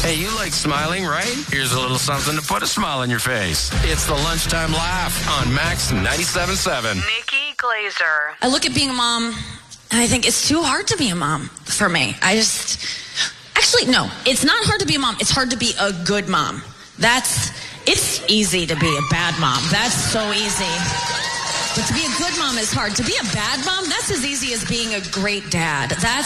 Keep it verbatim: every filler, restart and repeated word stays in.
Hey, you like smiling, right? Here's a little something to put a smile on your face. It's the Lunchtime Laugh on Max ninety-seven point seven. Nikki Glazer. I look at being a mom, and I think it's too hard to be a mom for me. I just... Actually, no. It's not hard to be a mom. It's hard to be a good mom. That's... It's easy to be a bad mom. That's so easy. But to be a good mom is hard. To be a bad mom, that's as easy as being a great dad. That's